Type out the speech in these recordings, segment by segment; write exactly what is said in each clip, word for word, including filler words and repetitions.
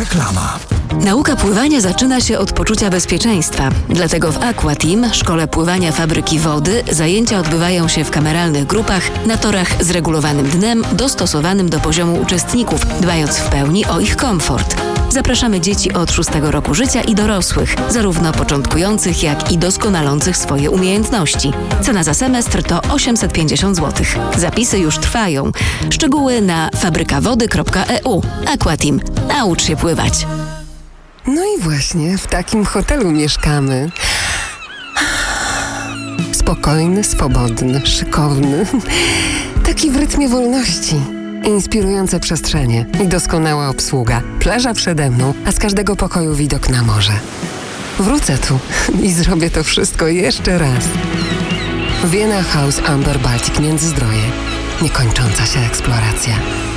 Reklama. Nauka pływania zaczyna się od poczucia bezpieczeństwa. Dlatego w Aquateam, szkole pływania Fabryki Wody, zajęcia odbywają się w kameralnych grupach na torach z regulowanym dnem, dostosowanym do poziomu uczestników, dbając w pełni o ich komfort. Zapraszamy dzieci od szóstego roku życia i dorosłych, zarówno początkujących, jak i doskonalących swoje umiejętności. Cena za semestr to osiemset pięćdziesiąt złotych. Zapisy już trwają. Szczegóły na fabrykawody kropka e u. Aquateam. Naucz się pływać. No i właśnie w takim hotelu mieszkamy. Spokojny, swobodny, szykowny. Taki w rytmie wolności. Inspirujące przestrzenie i doskonała obsługa. Plaża przede mną, a z każdego pokoju widok na morze. Wrócę tu i zrobię to wszystko jeszcze raz. Vienna House Amber Baltic Międzyzdroje. Niekończąca się eksploracja.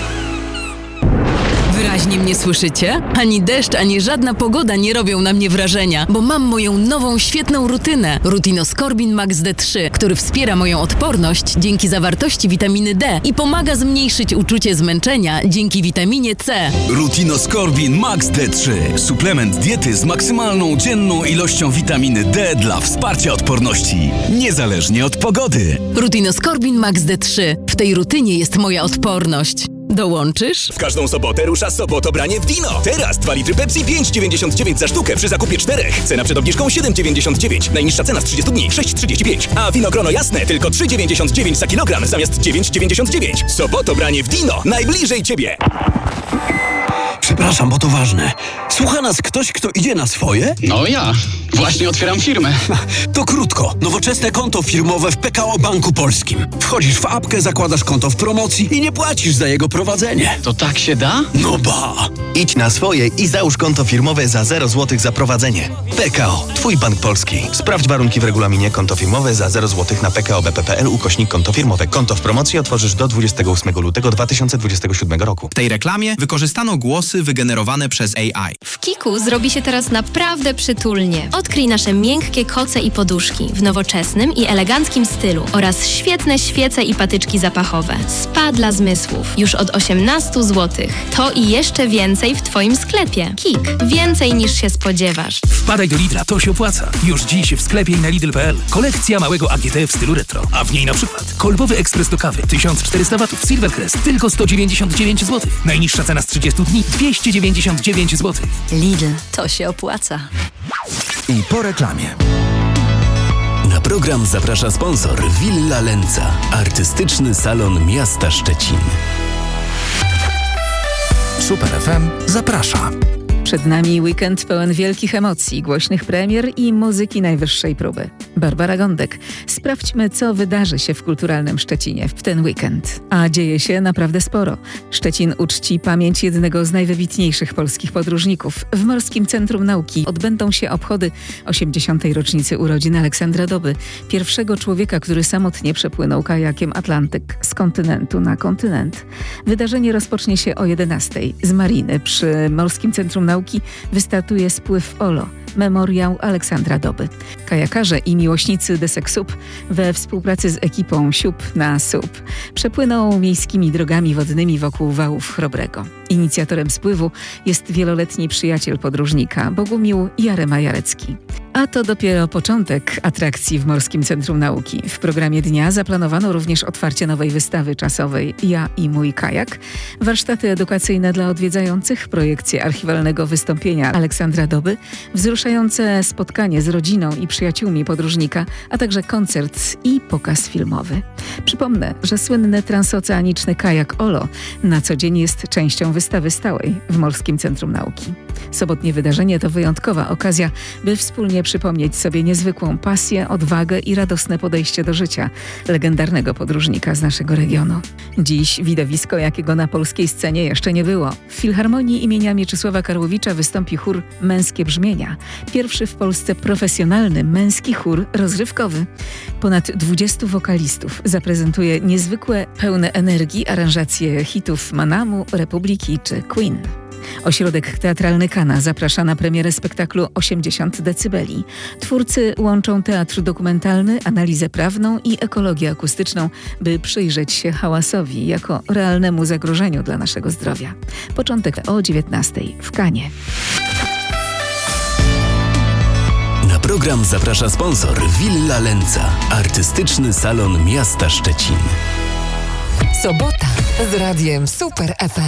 Wyraźnie mnie słyszycie? Ani deszcz, ani żadna pogoda nie robią na mnie wrażenia, bo mam moją nową, świetną rutynę. Rutinoskorbin Max D trzy, który wspiera moją odporność dzięki zawartości witaminy D i pomaga zmniejszyć uczucie zmęczenia dzięki witaminie C. Rutinoskorbin Max D trzy. Suplement diety z maksymalną dzienną ilością witaminy D dla wsparcia odporności. Niezależnie od pogody. Rutinoskorbin Max D trzy. W tej rutynie jest moja odporność. Dołączysz? W każdą sobotę rusza Sobotobranie w Dino. Teraz dwa litry Pepsi pięć dziewięćdziesiąt dziewięć za sztukę przy zakupie czterech. Cena przed obniżką siedem dziewięćdziesiąt dziewięć. Najniższa cena z trzydziestu dni sześć trzydzieści pięć. A winogrono jasne tylko trzy dziewięćdziesiąt dziewięć za kilogram zamiast dziewięć dziewięćdziesiąt dziewięć. Sobotobranie w Dino. Najbliżej Ciebie. Przepraszam, bo to ważne. Słucha nas ktoś, kto idzie na swoje? No ja. Właśnie otwieram firmę. To krótko. Nowoczesne konto firmowe w P K O Banku Polskim. Wchodzisz w apkę, zakładasz konto w promocji i nie płacisz za jego prowadzenie. To tak się da? No ba! Idź na swoje i załóż konto firmowe za zero złotych za prowadzenie. P K O. Twój bank polski. Sprawdź warunki w regulaminie. Konto firmowe za zero złotych na p k o b p kropka p l ukośnik konto firmowe. Konto w promocji otworzysz do dwudziestego ósmego lutego dwa tysiące dwudziestego siódmego roku. W tej reklamie wykorzystano głosy wygenerowane przez A I. W Kiku zrobi się teraz naprawdę przytulnie. Odkryj nasze miękkie koce i poduszki w nowoczesnym i eleganckim stylu oraz świetne świece i patyczki zapachowe. Spa dla zmysłów. Już od osiemnastu złotych. To i jeszcze więcej w Twoim sklepie. Kik. Więcej niż się spodziewasz. Wpadaj do Lidla, to się opłaca. Już dziś w sklepie i na lidl kropka p l. Kolekcja małego A G T w stylu retro. A w niej na przykład kolbowy ekspres do kawy tysiąc czterysta watów Silvercrest tylko sto dziewięćdziesiąt dziewięć złotych. Najniższa cena z trzydziestu dni dwieście dziewięćdziesiąt dziewięć złotych. Lidl, to się opłaca. I po reklamie. Na program zaprasza sponsor Villa Lenza, artystyczny salon miasta Szczecin. Super F M zaprasza. Przed nami weekend pełen wielkich emocji, głośnych premier i muzyki najwyższej próby. Barbara Gądek. Sprawdźmy, co wydarzy się w kulturalnym Szczecinie w ten weekend. A dzieje się naprawdę sporo. Szczecin uczci pamięć jednego z najwybitniejszych polskich podróżników. W Morskim Centrum Nauki odbędą się obchody osiemdziesiątej rocznicy urodzin Aleksandra Doby, pierwszego człowieka, który samotnie przepłynął kajakiem Atlantyk z kontynentu na kontynent. Wydarzenie rozpocznie się o jedenastej. Z mariny przy Morskim Centrum Nauki wystartuje spływ Olo, memoriał Aleksandra Doby. Kajakarze i miłośnicy desek S U P we współpracy z ekipą Siup na S U P przepłyną miejskimi drogami wodnymi wokół wałów Chrobrego. Inicjatorem spływu jest wieloletni przyjaciel podróżnika, Bogumił Jarema Jarecki. A to dopiero początek atrakcji w Morskim Centrum Nauki. W programie dnia zaplanowano również otwarcie nowej wystawy czasowej Ja i mój kajak, warsztaty edukacyjne dla odwiedzających, projekcję archiwalnego wystąpienia Aleksandra Doby, wzruszające spotkanie z rodziną i przyjaciółmi podróżnika, a także koncert i pokaz filmowy. Przypomnę, że słynny transoceaniczny kajak Olo na co dzień jest częścią wystawy stałej w Morskim Centrum Nauki. Sobotnie wydarzenie to wyjątkowa okazja, by wspólnie przypomnieć sobie niezwykłą pasję, odwagę i radosne podejście do życia legendarnego podróżnika z naszego regionu. Dziś widowisko, jakiego na polskiej scenie jeszcze nie było. W Filharmonii imienia Mieczysława Karłowicza wystąpi chór Męskie Brzmienia. Pierwszy w Polsce profesjonalny męski chór rozrywkowy. Ponad dwudziestu wokalistów zaprezentuje niezwykłe, pełne energii aranżacje hitów Manamu, Republiki czy Queen. Ośrodek Teatralny Kana zaprasza na premierę spektaklu osiemdziesiąt decybeli. Twórcy łączą teatr dokumentalny, analizę prawną i ekologię akustyczną, by przyjrzeć się hałasowi jako realnemu zagrożeniu dla naszego zdrowia. Początek o dziewiętnastej w Kanie. Na program zaprasza sponsor Villa Lenza, artystyczny salon miasta Szczecin. Sobota z radiem Super F M.